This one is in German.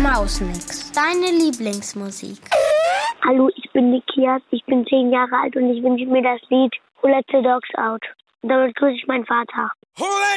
Mausmix, deine Lieblingsmusik. Hallo, ich bin Nikias, ich bin 10 Jahre alt und ich wünsche mir das Lied Who Let the Dogs Out. Und damit grüße ich meinen Vater.